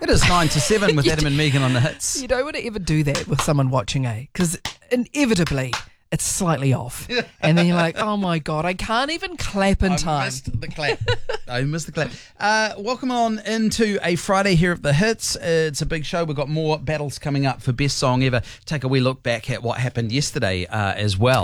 It is 9 to 7 with Adam and Megan on the hits. You don't want to ever do that with someone watching, because inevitably it's slightly off. And then you're like, oh my God, I can't even clap in time. I missed the clap. Welcome on into a Friday here at the Hits. It's a big show. We've got more battles coming up for Best Song Ever. Take a wee look back at what happened yesterday as well.